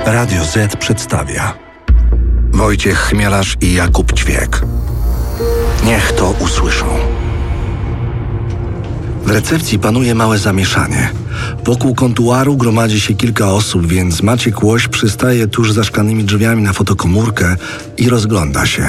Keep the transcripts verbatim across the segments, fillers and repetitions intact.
Radio Z przedstawia Wojciech Chmielarz i Jakub Ćwiek. Niech to usłyszą. W recepcji panuje małe zamieszanie. Wokół kontuaru gromadzi się kilka osób, więc Maciek Łoś przystaje tuż za szklanymi drzwiami na fotokomórkę i rozgląda się.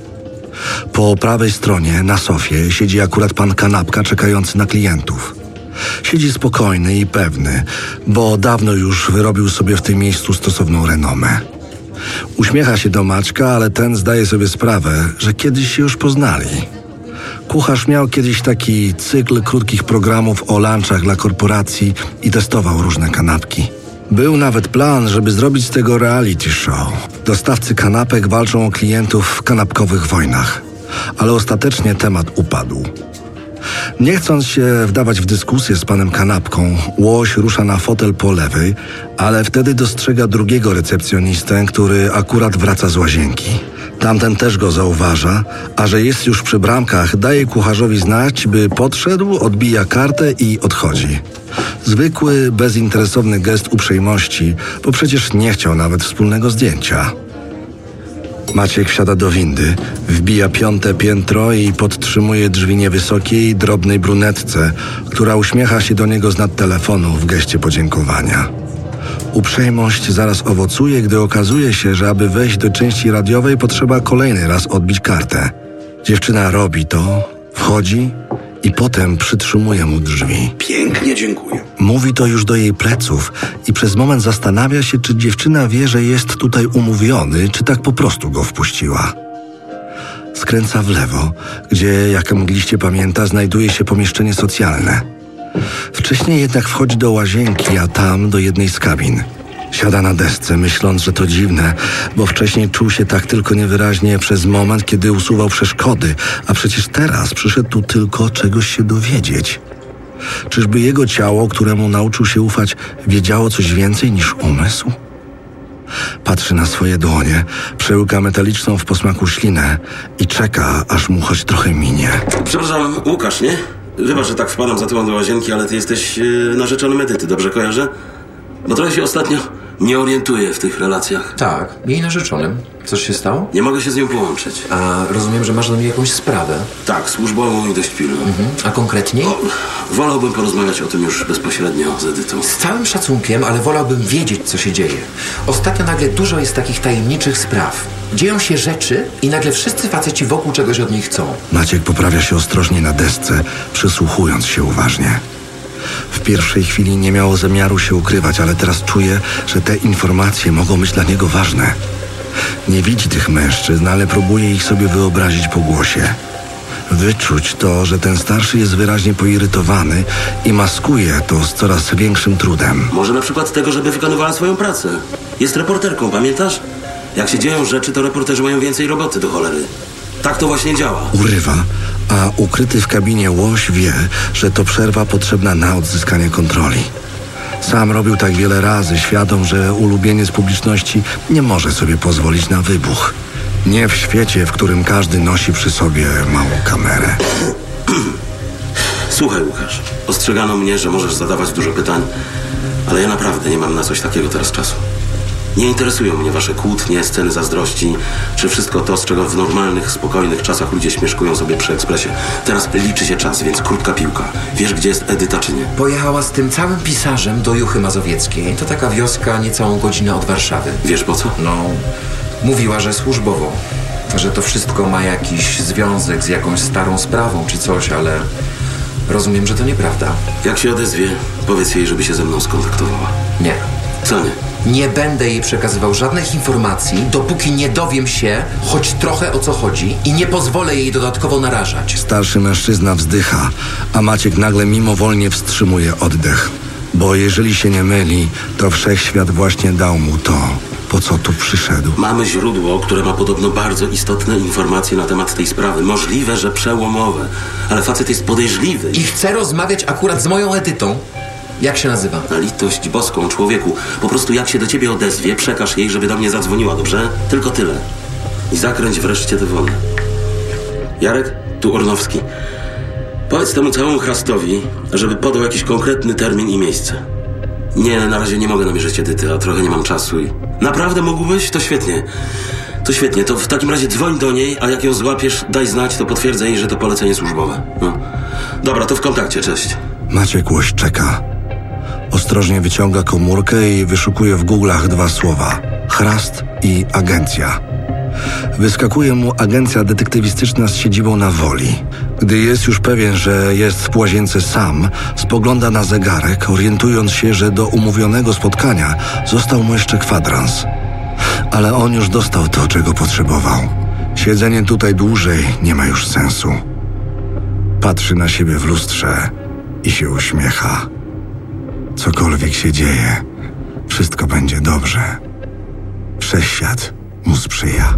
Po prawej stronie, na sofie, siedzi akurat pan Kanapka czekający na klientów. Siedzi spokojny i pewny, bo dawno już wyrobił sobie w tym miejscu stosowną renomę. Uśmiecha się do Maćka, ale ten zdaje sobie sprawę, że kiedyś się już poznali. Kucharz miał kiedyś taki cykl krótkich programów o lunchach dla korporacji i testował różne kanapki. Był nawet plan, żeby zrobić z tego reality show. Dostawcy kanapek walczą o klientów w kanapkowych wojnach. Ale ostatecznie temat upadł. Nie chcąc się wdawać w dyskusję z panem Kanapką, Łoś rusza na fotel po lewej, ale wtedy dostrzega drugiego recepcjonistę, który akurat wraca z łazienki. Tamten też go zauważa, a że jest już przy bramkach, daje kucharzowi znać, by podszedł, odbija kartę i odchodzi. Zwykły, bezinteresowny gest uprzejmości, bo przecież nie chciał nawet wspólnego zdjęcia. Maciek wsiada do windy, wbija piąte piętro i podtrzymuje drzwi niewysokiej, drobnej brunetce, która uśmiecha się do niego z nad telefonu w geście podziękowania. Uprzejmość zaraz owocuje, gdy okazuje się, że aby wejść do części radiowej potrzeba kolejny raz odbić kartę. Dziewczyna robi to, wchodzi i potem przytrzymuje mu drzwi. Pięknie dziękuję. Mówi to już do jej pleców i przez moment zastanawia się, czy dziewczyna wie, że jest tutaj umówiony, czy tak po prostu go wpuściła. Skręca w lewo, gdzie, jak mgliście pamięta, znajduje się pomieszczenie socjalne. Wcześniej jednak wchodzi do łazienki, a tam do jednej z kabin. Siada na desce, myśląc, że to dziwne, bo wcześniej czuł się tak tylko niewyraźnie przez moment, kiedy usuwał przeszkody, a przecież teraz przyszedł tu tylko czegoś się dowiedzieć. Czyżby jego ciało, któremu nauczył się ufać, wiedziało coś więcej niż umysł? Patrzy na swoje dłonie, przełyka metaliczną w posmaku ślinę i czeka, aż mu choć trochę minie. Przepraszam, Łukasz, nie? Wybacz, że tak wpadam za tobą do łazienki, ale ty jesteś yy, narzeczonym Edyty, dobrze kojarzę? Bo trochę się ostatnio nie orientuję w tych relacjach. Tak, jej narzeczonym. Coś się stało? Nie mogę się z nią połączyć. A rozumiem, że masz do mnie jakąś sprawę. Tak, służbową i dość pilną. Mhm. A konkretniej? O, wolałbym porozmawiać o tym już bezpośrednio z Edytą. Z całym szacunkiem, ale wolałbym wiedzieć, co się dzieje. Ostatnio nagle dużo jest takich tajemniczych spraw. Dzieją się rzeczy i nagle wszyscy faceci wokół czegoś od nich chcą. Maciek poprawia się ostrożnie na desce, przysłuchując się uważnie. W pierwszej chwili nie miało zamiaru się ukrywać, ale teraz czuje, że te informacje mogą być dla niego ważne. Nie widzi tych mężczyzn, ale próbuje ich sobie wyobrazić po głosie. Wyczuć to, że ten starszy jest wyraźnie poirytowany i maskuje to z coraz większym trudem. Może na przykład tego, żeby wykonywała swoją pracę. Jest reporterką, pamiętasz? Jak się dzieją rzeczy, to reporterzy mają więcej roboty do cholery. Tak to właśnie działa. Urywa, a ukryty w kabinie Łoś wie, że to przerwa potrzebna na odzyskanie kontroli. Sam robił tak wiele razy, świadom, że ulubieniec publiczności nie może sobie pozwolić na wybuch. Nie w świecie, w którym każdy nosi przy sobie małą kamerę. Słuchaj, Łukasz, ostrzegano mnie, że możesz zadawać dużo pytań, ale ja naprawdę nie mam na coś takiego teraz czasu. Nie interesują mnie wasze kłótnie, sceny zazdrości, czy wszystko to, z czego w normalnych, spokojnych czasach ludzie śmieszkują sobie przy ekspresie. Teraz liczy się czas, więc krótka piłka. Wiesz, gdzie jest Edyta, czy nie? Pojechała z tym całym pisarzem do Juchy Mazowieckiej. To taka wioska niecałą godzinę od Warszawy. Wiesz po co? No, mówiła, że służbowo. Że to wszystko ma jakiś związek z jakąś starą sprawą czy coś, ale rozumiem, że to nieprawda. Jak się odezwie, powiedz jej, żeby się ze mną skontaktowała. Nie. Co nie? Nie będę jej przekazywał żadnych informacji, dopóki nie dowiem się choć trochę o co chodzi i nie pozwolę jej dodatkowo narażać. Starszy mężczyzna wzdycha, a Maciek nagle mimowolnie wstrzymuje oddech. Bo jeżeli się nie myli, to wszechświat właśnie dał mu to, po co tu przyszedł. Mamy źródło, które ma podobno bardzo istotne informacje na temat tej sprawy. Możliwe, że przełomowe, ale facet jest podejrzliwy. I chce rozmawiać akurat z moją Edytą. Jak się nazywa? Na litość boską, człowieku. Po prostu jak się do ciebie odezwie, przekaż jej, żeby do mnie zadzwoniła, dobrze? Tylko tyle. I zakręć wreszcie tę wolę. Jarek, tu Ornowski. Powiedz temu całemu chrastowi, żeby podał jakiś konkretny termin i miejsce. Nie, na razie nie mogę namierzyć Edyty, a trochę nie mam czasu i... Naprawdę mógłbyś? To świetnie. To świetnie, to w takim razie dzwoń do niej, a jak ją złapiesz, daj znać, to potwierdzę jej, że to polecenie służbowe. No. Dobra, to w kontakcie, cześć. Maciek Łoś czeka. Ostrożnie wyciąga komórkę i wyszukuje w Google'ach dwa słowa. Chrast i agencja. Wyskakuje mu agencja detektywistyczna z siedzibą na Woli. Gdy jest już pewien, że jest w łazience sam, spogląda na zegarek, orientując się, że do umówionego spotkania został mu jeszcze kwadrans. Ale on już dostał to, czego potrzebował. Siedzenie tutaj dłużej nie ma już sensu. Patrzy na siebie w lustrze i się uśmiecha. Cokolwiek się dzieje, wszystko będzie dobrze. Wszechświat mu sprzyja.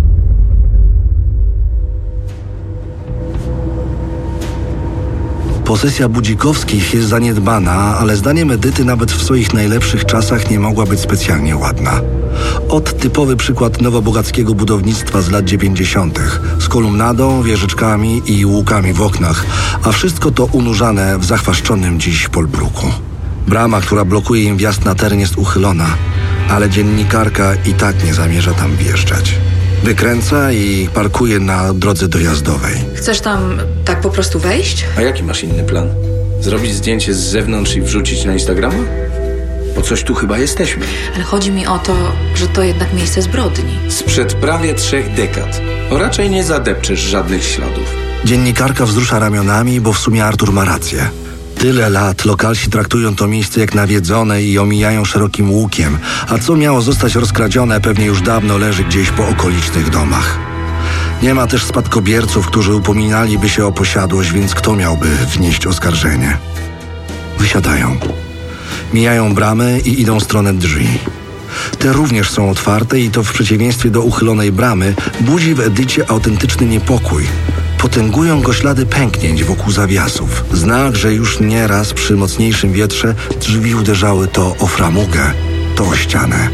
Posesja Budzikowskich jest zaniedbana, ale zdaniem Edyty nawet w swoich najlepszych czasach nie mogła być specjalnie ładna. Ot typowy przykład nowobogackiego budownictwa z lat dziewięćdziesiątych, z kolumnadą, wieżyczkami i łukami w oknach, a wszystko to unurzane w zachwaszczonym dziś Polbruku. Brama, która blokuje im wjazd na teren, jest uchylona, ale dziennikarka i tak nie zamierza tam wjeżdżać. Wykręca i parkuje na drodze dojazdowej. Chcesz tam tak po prostu wejść? A jaki masz inny plan? Zrobić zdjęcie z zewnątrz i wrzucić na Instagrama? Bo coś tu chyba jesteśmy. Ale chodzi mi o to, że to jednak miejsce zbrodni. Sprzed prawie trzech dekad. O, raczej nie zadepczesz żadnych śladów. Dziennikarka wzrusza ramionami, bo w sumie Artur ma rację. Tyle lat lokalsi traktują to miejsce jak nawiedzone i omijają szerokim łukiem, a co miało zostać rozkradzione pewnie już dawno leży gdzieś po okolicznych domach. Nie ma też spadkobierców, którzy upominaliby się o posiadłość, więc kto miałby wnieść oskarżenie? Wysiadają. Mijają bramy i idą w stronę drzwi. Te również są otwarte i to w przeciwieństwie do uchylonej bramy budzi w Edycie autentyczny niepokój. Potęgują go ślady pęknięć wokół zawiasów. Znak, że już nieraz przy mocniejszym wietrze drzwi uderzały to o framugę, to o ścianę.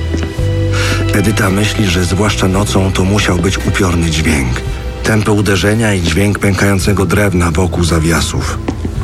Edyta myśli, że zwłaszcza nocą to musiał być upiorny dźwięk. Tempo uderzenia i dźwięk pękającego drewna wokół zawiasów.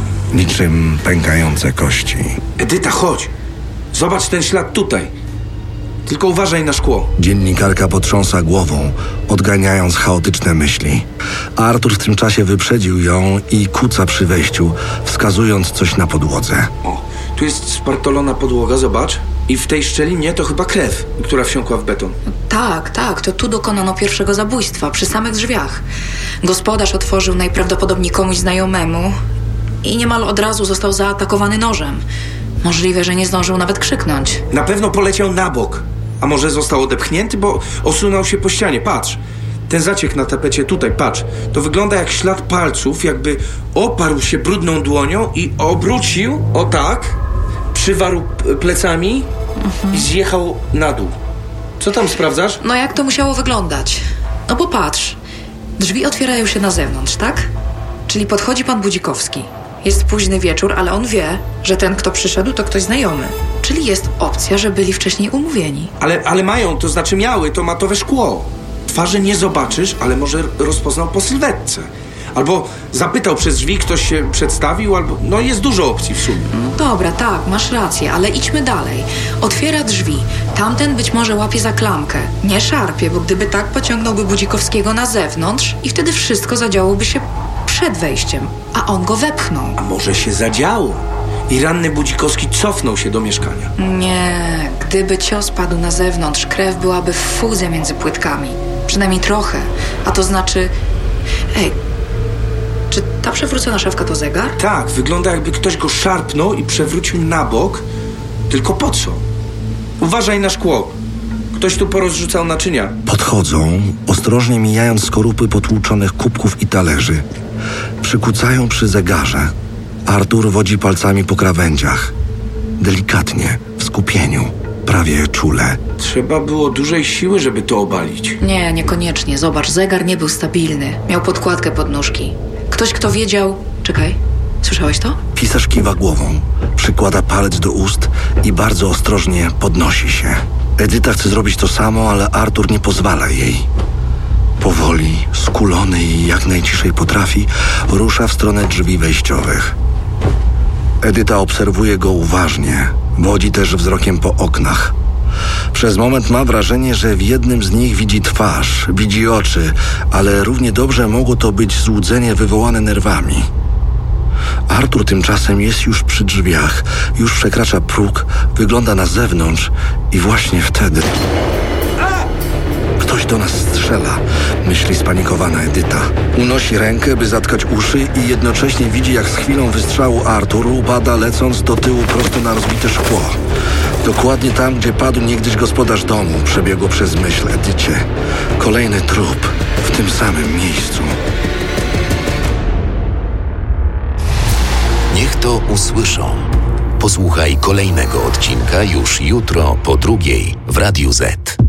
Niczym pękające kości. Edyta, chodź! Zobacz ten ślad tutaj. Tylko uważaj na szkło. Dziennikarka potrząsa głową, odganiając chaotyczne myśli. Artur w tym czasie wyprzedził ją i kuca przy wejściu, wskazując coś na podłodze. O, tu jest spartolona podłoga, zobacz. I w tej szczelinie to chyba krew, która wsiąkła w beton. Tak, tak, to tu dokonano pierwszego zabójstwa, przy samych drzwiach. Gospodarz otworzył najprawdopodobniej komuś znajomemu i niemal od razu został zaatakowany nożem. Możliwe, że nie zdążył nawet krzyknąć. Na pewno poleciał na bok. A może został odepchnięty, bo osunął się po ścianie. Patrz, ten zaciek na tapecie tutaj, patrz. To wygląda jak ślad palców, jakby oparł się brudną dłonią i obrócił, o tak, przywarł plecami mhm. i zjechał na dół. Co tam sprawdzasz? No jak to musiało wyglądać? No bo patrz, drzwi otwierają się na zewnątrz, tak? Czyli podchodzi pan Budzikowski. Jest późny wieczór, ale on wie, że ten, kto przyszedł, to ktoś znajomy. Czyli jest opcja, że byli wcześniej umówieni. Ale, ale mają, to znaczy miały, to matowe szkło. Twarzy nie zobaczysz, ale może rozpoznał po sylwetce. Albo zapytał przez drzwi, ktoś się przedstawił, albo... No jest dużo opcji w sumie. No dobra, tak, masz rację, ale idźmy dalej. Otwiera drzwi. Tamten być może łapie za klamkę. Nie szarpie, bo gdyby tak, pociągnąłby Budzikowskiego na zewnątrz i wtedy wszystko zadziałoby się przed wejściem, a on go wepchnął. A może się zadziało? I ranny Budzikowski cofnął się do mieszkania. Nie, gdyby cios padł na zewnątrz, krew byłaby w fuzję między płytkami. Przynajmniej trochę. A to znaczy... Ej, czy ta przewrócona szafka to zegar? Tak, wygląda jakby ktoś go szarpnął i przewrócił na bok. Tylko po co? Uważaj na szkło. Ktoś tu porozrzucał naczynia. Podchodzą, ostrożnie mijając skorupy potłuczonych kubków i talerzy. Przykucają przy zegarze. Artur wodzi palcami po krawędziach. Delikatnie, w skupieniu, prawie czule. Trzeba było dużej siły, żeby to obalić. Nie, niekoniecznie. Zobacz, zegar nie był stabilny. Miał podkładkę pod nóżki. Ktoś, kto wiedział... Czekaj, słyszałeś to? Pisarz kiwa głową, przykłada palec do ust i bardzo ostrożnie podnosi się. Edyta chce zrobić to samo, ale Artur nie pozwala jej. Powoli, skulony i jak najciszej potrafi, rusza w stronę drzwi wejściowych. Edyta obserwuje go uważnie, Wodzi też wzrokiem po oknach. Przez moment ma wrażenie, że w jednym z nich widzi twarz, widzi oczy, ale równie dobrze mogło to być złudzenie wywołane nerwami. Artur tymczasem jest już przy drzwiach, już przekracza próg, wygląda na zewnątrz i właśnie wtedy... Ktoś do nas strzela, myśli spanikowana Edyta. Unosi rękę, by zatkać uszy i jednocześnie widzi, jak z chwilą wystrzału Artur upada, lecąc do tyłu prosto na rozbite szkło. Dokładnie tam, gdzie padł niegdyś gospodarz domu, przebiegło przez myśl Edycie. Kolejny trup w tym samym miejscu. Niech to usłyszą. Posłuchaj kolejnego odcinka już jutro po drugiej w Radiu Z.